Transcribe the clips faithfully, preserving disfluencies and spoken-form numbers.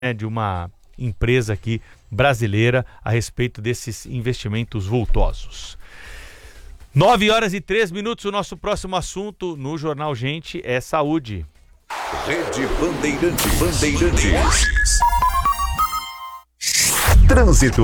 né, de uma empresa aqui brasileira a respeito desses investimentos vultosos. nove horas e três minutos, o nosso próximo assunto no Jornal Gente é saúde. Rede Bandeirantes. Bandeirantes. Trânsito.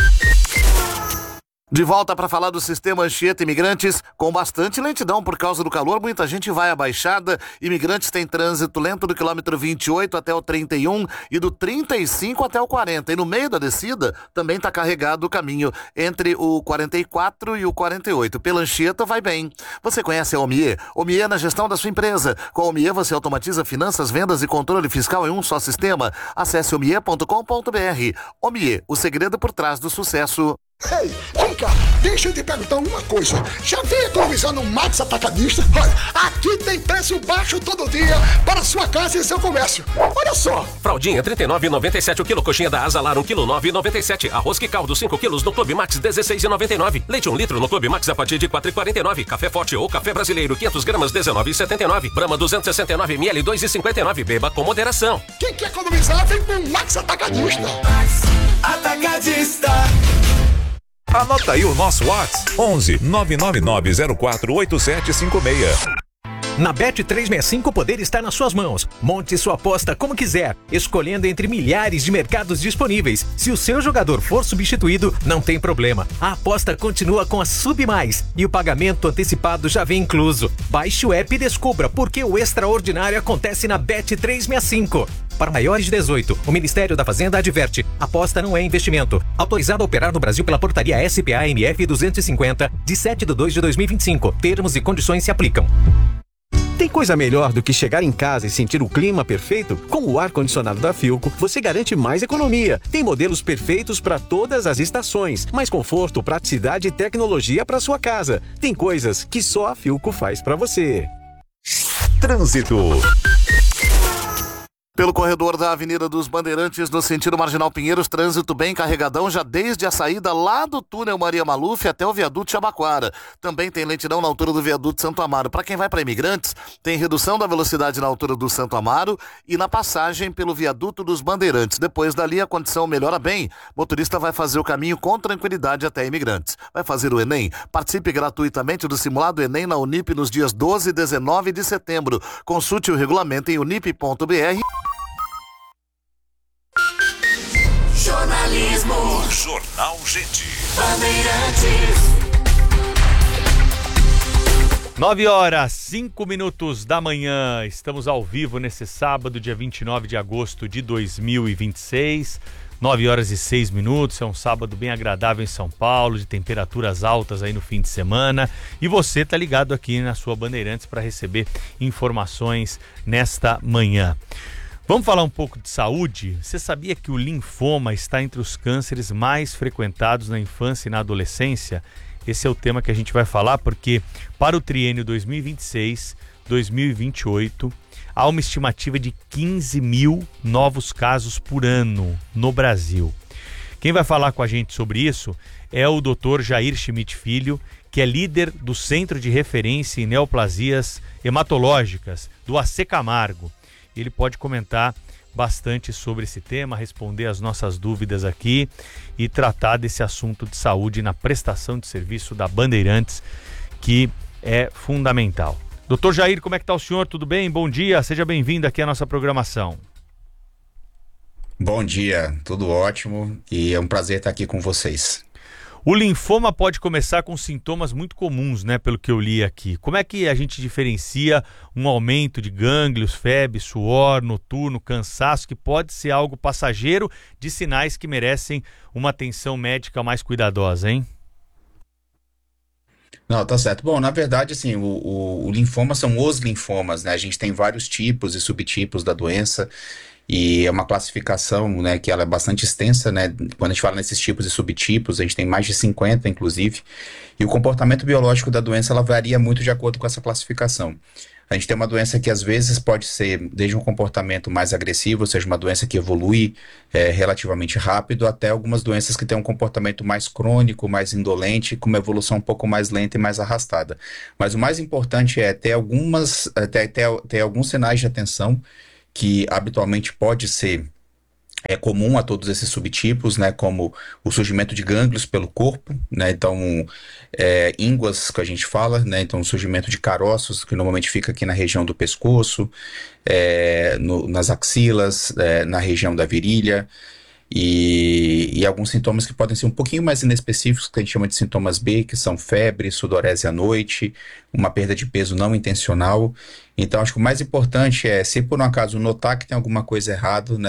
De volta para falar do sistema Anchieta Imigrantes, com bastante lentidão por causa do calor, muita gente vai à Baixada. Imigrantes tem trânsito lento do quilômetro vinte e oito até o trinta e um e do trinta e cinco até o quarenta. E no meio da descida também está carregado o caminho entre o quarenta e quatro e o quarenta e oito. Pela Anchieta vai bem. Você conhece a Omie? Omie na gestão da sua empresa. Com a Omie você automatiza finanças, vendas e controle fiscal em um só sistema. Acesse omie ponto com ponto br. Omie, o segredo por trás do sucesso. Ei, vem cá, deixa eu te perguntar uma coisa. Já vem economizar no Max Atacadista? Olha, aqui tem preço baixo todo dia para sua casa e seu comércio. Olha só. Fraldinha trinta e nove reais e noventa e sete centavos o quilo, coxinha da Asalar um quilo nove reais e noventa e sete centavos, arroz que caldo cinco quilos no Clube Max dezesseis reais e noventa e nove centavos, leite um litro no Clube Max a partir de quatro reais e quarenta e nove centavos, café forte ou café brasileiro quinhentas gramas dezenove reais e setenta e nove centavos, Brahma duzentos e sessenta e nove mililitros dois reais e cinquenta e nove centavos, beba com moderação. Quem quer economizar vem com Max Atacadista. Max Atacadista. Anota aí o nosso WhatsApp: onze nove nove nove zero quatro oito sete cinco seis. Na Bet trezentos e sessenta e cinco o poder está nas suas mãos. Monte sua aposta como quiser, escolhendo entre milhares de mercados disponíveis. Se o seu jogador for substituído, não tem problema. A aposta continua com a Sub Mais e o pagamento antecipado já vem incluso. Baixe o app e descubra porque o extraordinário acontece na Bet trezentos e sessenta e cinco. Para maiores de dezoito, o Ministério da Fazenda adverte: aposta não é investimento. Autorizado a operar no Brasil pela portaria S P A M F duzentos e cinquenta, de sete de dois de dois mil e vinte e cinco. Termos e condições se aplicam. Tem coisa melhor do que chegar em casa e sentir o clima perfeito? Com o ar-condicionado da Philco, você garante mais economia. Tem modelos perfeitos para todas as estações. Mais conforto, praticidade e tecnologia para sua casa. Tem coisas que só a Philco faz para você. Trânsito. Pelo corredor da Avenida dos Bandeirantes, no sentido Marginal Pinheiros, trânsito bem carregadão já desde a saída lá do túnel Maria Maluf até o viaduto Jabaquara. Também tem lentidão na altura do viaduto Santo Amaro. Para quem vai para Imigrantes, tem redução da velocidade na altura do Santo Amaro e na passagem pelo viaduto dos Bandeirantes. Depois dali a condição melhora bem. O motorista vai fazer o caminho com tranquilidade até Imigrantes. Vai fazer o Enem? Participe gratuitamente do simulado Enem na Unip nos dias doze e dezenove de setembro. Consulte o regulamento em unip ponto br. Jornalismo. Jornal Gente. Bandeirantes. nove horas, cinco minutos da manhã. Estamos ao vivo nesse sábado, dia vinte e nove de agosto de dois mil e vinte e seis. nove horas e seis minutos. É um sábado bem agradável em São Paulo, de temperaturas altas aí no fim de semana. E você tá ligado aqui na sua Bandeirantes para receber informações nesta manhã. Vamos falar um pouco de saúde? Você sabia que o linfoma está entre os cânceres mais frequentados na infância e na adolescência? Esse é o tema que a gente vai falar porque para o triênio dois mil e vinte e seis a dois mil e vinte e oito há uma estimativa de quinze mil novos casos por ano no Brasil. Quem vai falar com a gente sobre isso é o doutor Jair Schmidt Filho, que é líder do Centro de Referência em Neoplasias Hematológicas do A C Camargo. Ele pode comentar bastante sobre esse tema, responder as nossas dúvidas aqui e tratar desse assunto de saúde na prestação de serviço da Bandeirantes, que é fundamental. doutor Jair, como é que está o senhor? Tudo bem? Bom dia, seja bem-vindo aqui à nossa programação. Bom dia, tudo ótimo e é um prazer estar aqui com vocês. O linfoma pode começar com sintomas muito comuns, né, pelo que eu li aqui. Como é que a gente diferencia um aumento de gânglios, febre, suor noturno, cansaço, que pode ser algo passageiro, de sinais que merecem uma atenção médica mais cuidadosa, hein? Não, tá certo. Bom, na verdade, assim, o, o, o linfoma são os linfomas, né? A gente tem vários tipos e subtipos da doença. E é uma classificação, né, que ela é bastante extensa, né? Quando a gente fala nesses tipos e subtipos, a gente tem mais de cinquenta, inclusive. E o comportamento biológico da doença, ela varia muito de acordo com essa classificação. A gente tem uma doença que às vezes pode ser desde um comportamento mais agressivo, ou seja, uma doença que evolui é, relativamente rápido, até algumas doenças que têm um comportamento mais crônico, mais indolente, com uma evolução um pouco mais lenta e mais arrastada. Mas o mais importante é ter, algumas, ter, ter, ter alguns sinais de atenção que habitualmente pode ser é comum a todos esses subtipos, né, como o surgimento de gânglios pelo corpo, né, então é, ínguas que a gente fala, né, então o surgimento de caroços que normalmente fica aqui na região do pescoço, é, no, nas axilas, é, na região da virilha, e, e alguns sintomas que podem ser um pouquinho mais inespecíficos, que a gente chama de sintomas B, que são febre, sudorese à noite, uma perda de peso não intencional. Então acho que o mais importante é, se por um acaso notar que tem alguma coisa errada, né,